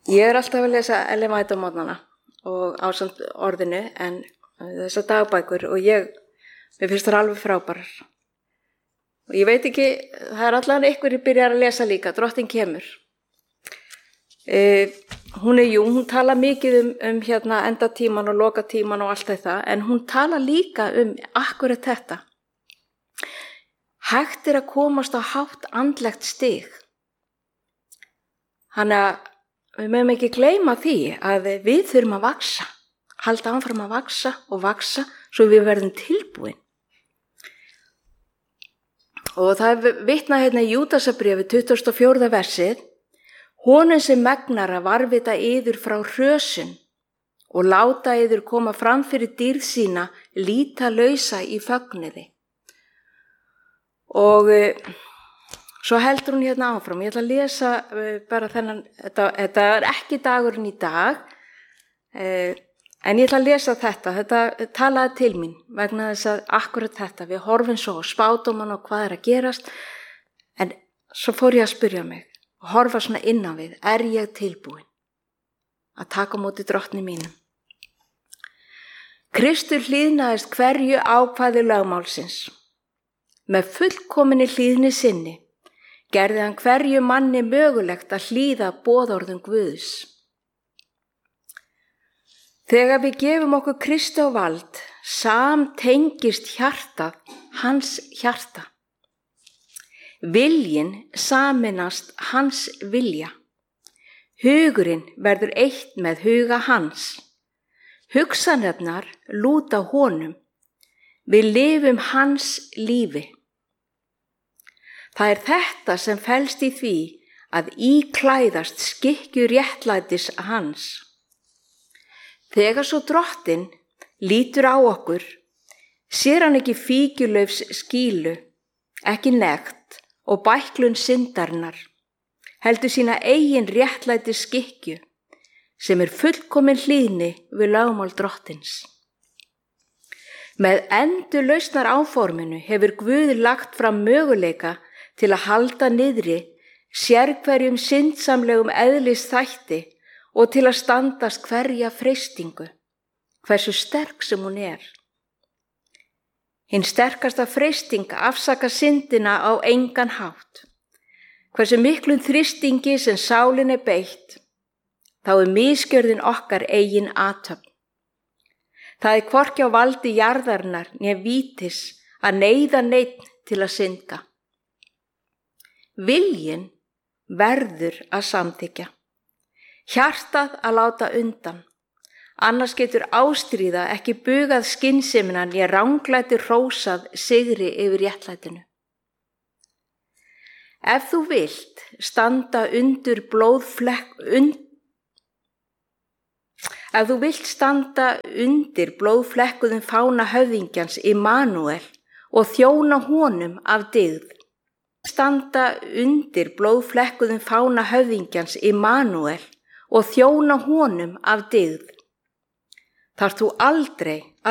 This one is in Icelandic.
Ég alltaf að lesa Ellen White á morgnana og ásamt orðinu en þessar dagbækur og mér finnst það alveg frábærar. Og ég veit ekki, það allan einhverjir byrjar að lesa líka, Drottinn kemur. Hún tala mikið um endatíman og lokatíman og allt þetta, en hún tala líka akkurat þetta. Hægt að komast á hátt andlegt stig. Þannig að við mögum ekki gleyma því að við þurfum að vaxa, halda áfram að vaxa og vaxa svo við verðum tilbúin. Og það vitnað í Júdasarbréfi 24. versið, honum sem megnar að varðveita yður frá hrösun og láta yður koma fram fyrir dýrð sína lítalausa í fögnuði. Og svo heldur hún áfram. Ég ætla að lesa bara þennan, þetta ekki dagurinn í dag, en ég ætla að lesa þetta talaði til mín vegna þess að akkurat þetta, við horfum svo á spádóman og hvað að gerast, en svo fór ég að spyrja mig og horfa svona innan við, er ég tilbúin að taka á móti drottni mínum? Kristur hlýðnaðist hverju ákvæði lögmálsins. Með fullkominni hlýðni sinni gerði hann hverju manni mögulegt að hlýða boðorðum Guðs. Þegar við gefum okkur Kristi á vald, samtengist hjartað hans hjarta. Viljinn sameinast hans vilja. Hugurinn verður eitt með huga hans. Hugsanirnar lúta honum. Við lifum hans lífi. Það þetta sem felst í því að íklæðast skikkju réttlætis hans. Þegar svo Drottinn lítur á okkur, sér hann ekki fíkjulaufs skýlu, ekki nekt og bæklun syndarinnar, heldur sína eigin réttlætis skikkju, sem fullkomin hlýðni við lögmál Drottins. Með endurlausnar áforminu hefur Guð lagt fram möguleika til að halda niðri sérhverjum syndsamlegum eðlisþætti og til að standast hverja freistingu, hversu sterk sem hún er. Hinn sterkasta freisting afsaka syndina á engan hátt. Hversu miklum þrýstingi sem sálin beitt, þá misgjörðin okkar eigin athöfn. Það hvorki á valdi jarðarinnar né vítis að neyða neinn til að synda. Viljinn verður að samþykkja. Hjartað að láta undan. Annars getur ástríða ekki bugað skynsemina né ranglæti hrósað sigri yfir réttlætinu. Ef þú vilt standa undir blóðflekkuðum fána höfðingjans Immanúel og þjóna honum af dygð. Standa undir blóðflekkuðum fána höfðingjans Immanúel og þjóna honum af dygð. Þarft þú aldrei